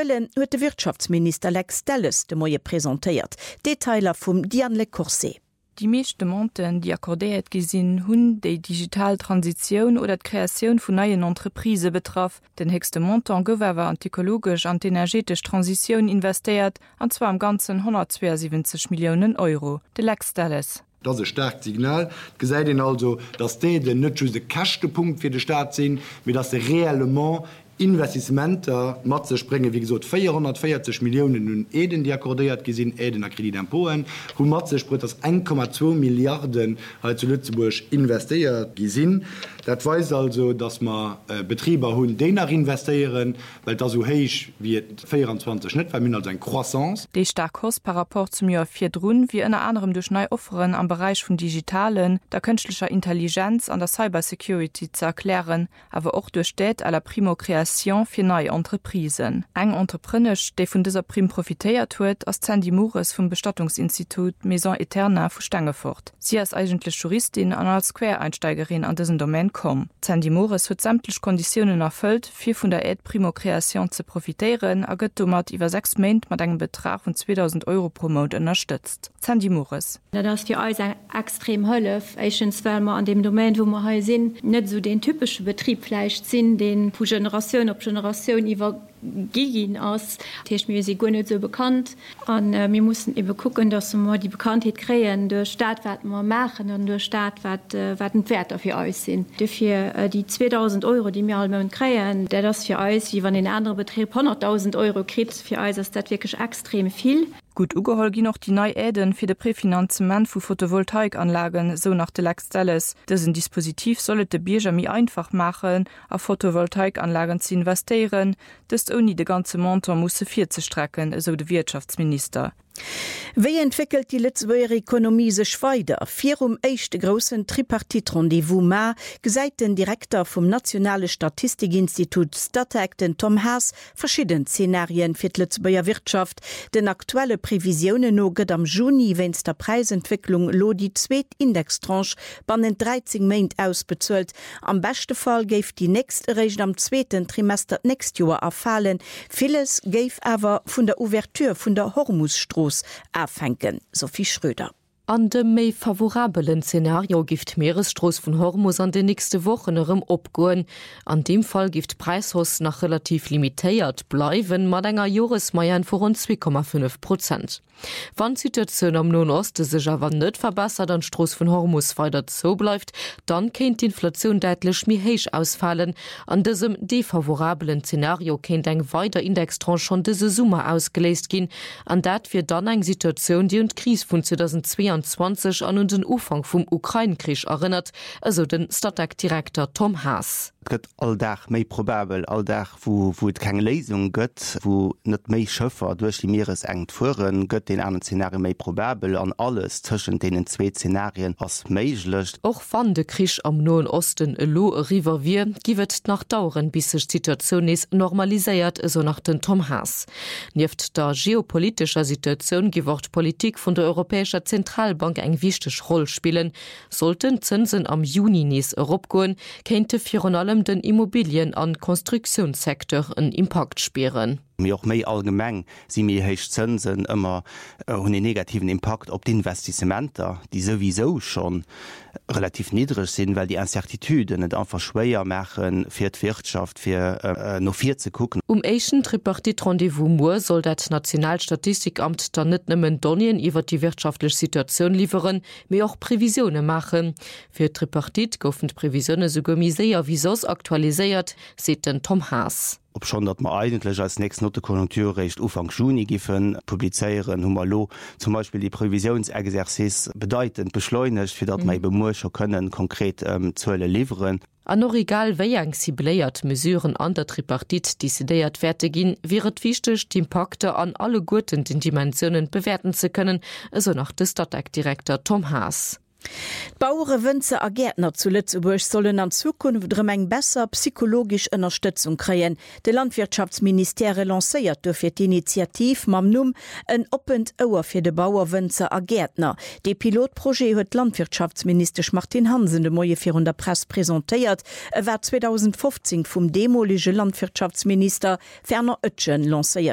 Zölle huet de Wirtschaftsminister Lex Dallas de Moie präsentiert. Detailer vum Diane Le Corset. Die meeschte Monten, die akkordéiert gesinn hunn déi Digitaltransition oder d'Kreatioun vun neien Entreprise betraff. Den hegste Montant gowerwer an ökologisch an energetisch Transition investiert, anzwa am ganzen 172 Millionen Euro. De Lex Dallas. Das ist ein starkes Signal. Gesagt ihnen also, dass die den nicht der kaste Punkt für den Staat sind, wie das reellement Investimenter Matze springen, wie gesagt, 440 Millionen nun Eden, die akkordiert gesehen, Eden Kredit in Polen, wo Matze spricht, das 1,2 Milliarden zu Lützeburg investiert gesehen. Das weiß also, dass man Betriebe haben, die nach investieren, weil das so hoch wie 24 nicht, weil man also eine Croissance. Die Starkos par rapport zum Jahr 4 Drun, wie unter anderem durch neue Offeren am Bereich von Digitalen, der künstlicher Intelligenz und der Cybersecurity zu erklären, aber auch durch Städte à la Primo-Kreation für neue Entreprisen. Eng Entrepreneur, der von dieser Prim profitiert hat, ist Sandy Morris vom Bestattungsinstitut Maison Eterna von Stangefurt. Sie ist eigentlich Juristin und als Quereinsteigerin an diesen Domain kommt. Sandy Morris hat sämtliche Konditionen erfüllt, für von der Primo-Kreation zu profitieren, und wird damit über 6 Monate mit einem Betrag von 2.000 Euro pro Monat unterstützt. Sandy Morris. Das ist für uns extrem hilfreich. Erstens, weil wir an dem Domain, wo wir hier sind, nicht so den typischen Betrieb vielleicht sind, den pro Generation auf Generation übergehen aus. Das ist mir gar nicht so bekannt. Und wir mussten eben gucken, dass wir die Bekanntheit kriegen durch das, was wir machen und durch das, was ein Wert für uns sind. Dafür die 2.000 Euro, die wir alle kriegen, das ist für uns, wie wenn ein anderer Betrieb 100.000 Euro kriegt, für uns ist das wirklich extrem viel. Gut ugehol gi noch die neue Äden für de Präfinanzement vu Photovoltaikanlagen, so nach de Lex Dallas. Diesen Dispositiv sollte de Bierger mi einfach machen, auf Photovoltaikanlagen zu investieren, das ohne de ganze Montant musssse 40 strecken, so de Wirtschaftsminister. Wie entwickelt die Lützeburger Ökonomie sich weiter? Vier echte großen Tripartit-Rendezvous ma, gesagt den Direktor vom Nationalen Statistikinstitut Statec, den Tom Haas, verschiedene Szenarien für die Lützeburger Wirtschaft. Den aktuelle Prävisionen no geht am Juni, wenn der Preisentwicklung lo die zweite Indextranche bei den 13 Monaten ausbezahlt. Am besten Fall gäf die nächste Rechnung am zweiten Trimester nächstes Jahr erfallen. Vieles gäf aber von der Ouvertüre von der Hormuzstraße aufhängen. Sophie Schröder. An dem méi favorablen Szenario gift Meerestroos vun Hormuz an de nächste Wochen opgoen. An dem Fall gift Preishoss nach relativ limitéiert bleiwen mat enger Joresmeier vor rund 2,5%. Wann Situationun am Nahen Osten sech awer net verbessert an Stroos vun Hormuz weiter zo bleibt, dann kennt die Inflation deitlech mi héich ausfallen. An diesem defavorablen Szenario kennt eng weiter Indextranche schon dese Summe ausgelesest gin, an dat fir dann eng Situation, die und Krise vun 2022 an den Ufang vum Ukraine-Krieg erinnert, also den Statec-Direktor Tom Haas. Gëtt alldach méi probabel, alldach wo et keng Lesung gëtt, wo net méi Schëffer durch die Meereseng fuhren, gëtt den anderen Szenario méi probabel an alles tschen denen zwei Szenarien ass méiglecht. Och wann de Krieg am Nahen Osten lo river wie, giwet nach dauren bis sech Situation is normaliséiert, so nach den Tom Haas. Nieft der geopolitischer Situation gewort Politik vun der Europäischer Zentralbank eng wichteg Roll spielen. Sollten Zinsen am Juni nies opgoen, kennte vir allem den Immobilien- an Konstruktionssektor einen Impact spüren. Mir auch méi allgemeng si mir heich Zinsen immer hun den negativen Impact op die Investissementer, die sowieso schon relativ niedrig sind, weil die Incertitude net einfach schwéier machen fir d Wirtschaft fir no 4 zu gucken. Echen Tripartit-Rendezvous Moor soll dat Nationalstatistikamt dann net nëmmen Donien iwwer die wirtschaftliche Situation lieferen, mir auch Prävisionen machen. Für Tripartit goufen Prävisionen so gomiséier wie sos aktualisiert, se den Tom Haas. Ob schon dat man eigentlich als nächste Konjunkturrecht Ufang Juni giffen publizeieren Hummerlo zum Beispiel die Prävisionsexerzice bedeutend beschleunigt, fir dat mei Bemurscher können konkret zuelle lieeren. An noch egal wéi eng si beléiert Mesuren an der Tripartit décidéiert werte ginn, wäret wichtech die Impakte an alle guten Dimensionen bewerten ze können, eso nach de Statec-Direktor Tom Haas. Bauere, Winzer a Gärtner zu Lützeburg sollen an Zukunft eng besser psychologisch Unterstützung kreen. De Landwirtschaftsministère lancéiert dofir d'Initiativ mam Numm en Open Oer fir de Bauer, Winzer a Gärtner. De Pilotprojekt huet Landwirtschaftsminister Martin Hansen de Moie fir der Presse präsentéiert, war 2015 vum demolige Landwirtschaftsminister Werner Oetjen lancéiert.